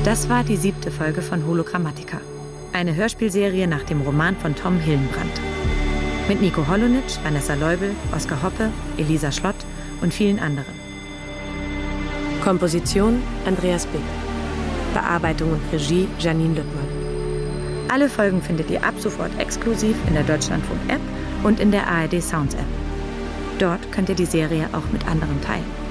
Das war die 7. Folge von Hologrammatica, eine Hörspielserie nach dem Roman von Tom Hillenbrand. Mit Nico Holonitsch, Vanessa Leubel, Oskar Hoppe, Elisa Schlott und vielen anderen. Komposition Andreas Bick. Bearbeitung und Regie Janine Lüttmann. Alle Folgen findet ihr ab sofort exklusiv in der Deutschlandfunk-App und in der ARD Sounds App. Dort könnt ihr die Serie auch mit anderen teilen.